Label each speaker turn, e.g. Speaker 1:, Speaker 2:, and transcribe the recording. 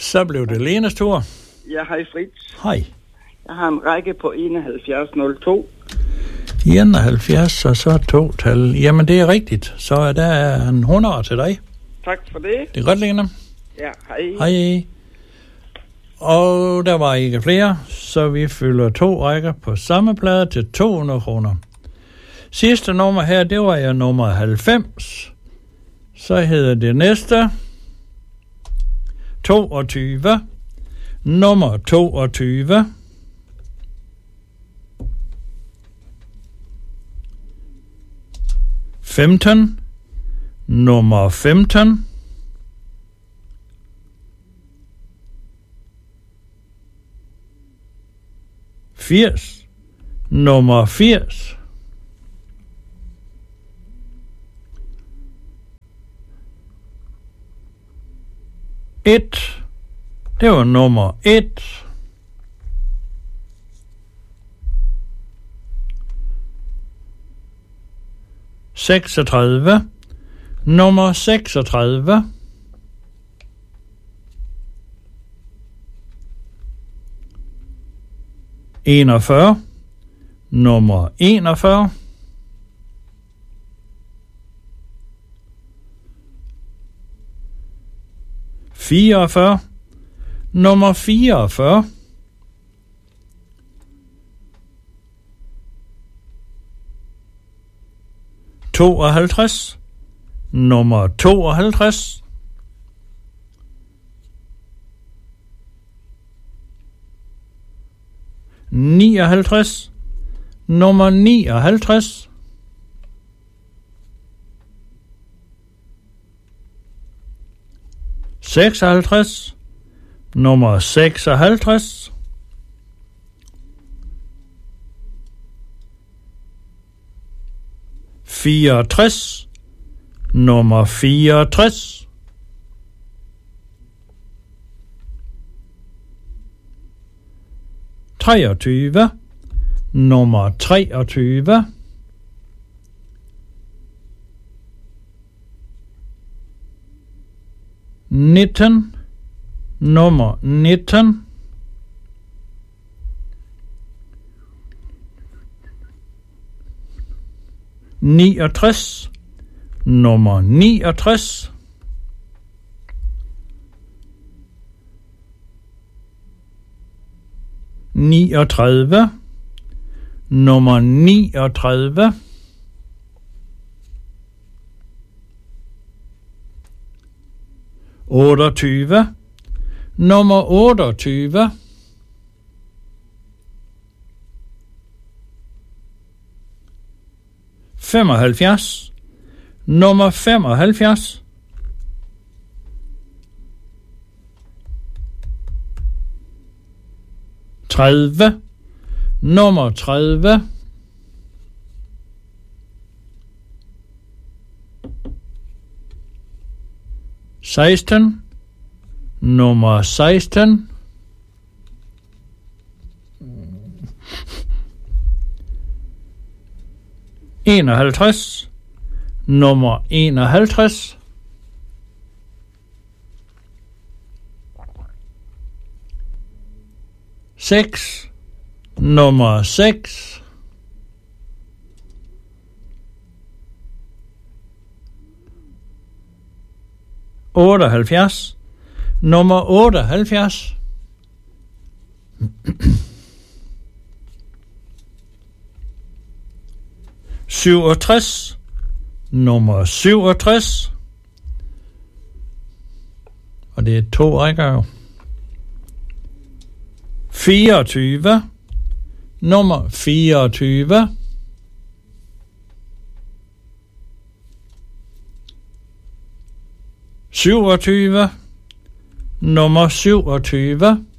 Speaker 1: Så blev det Lenes tur.
Speaker 2: Ja, hej Fritz.
Speaker 1: Hej.
Speaker 2: Jeg har en række på 7102.
Speaker 1: 71 og så 2-tal. Jamen, det er rigtigt. Så der er en 100 til dig.
Speaker 2: Tak for det.
Speaker 1: Det er godt, Lene.
Speaker 2: Ja, hej.
Speaker 1: Hej. Og der var ikke flere, så vi fylder 2 rækker på samme plade til 200 kroner. Sidste nummer her, det var jo nummer 90. Så hedder det næste 22. Nummer 22. 15. Nummer 15. 80. Nummer 80. 1. Det var nummer 1. 36. Nummer 36. 41. Nummer 41. 44. Nummer 44. 52. Nummer 52. 59. Nummer 59. 56. Nummer 56. 64. Nummer 64. 23. Nummer 23. 19. Nummer 19. 69. Nummer 69. 39. Nummer 39. 28. Nummer 28. 75. Nummer 75. 30. Nummer 30. 16. Nummer 16. 51. Nummer 51. 6. Nummer 6. 78. Nummer 78. 67. Nummer 67. Og det er 2 rækker jo. 24. Nummer 24. 27. Nummer 27.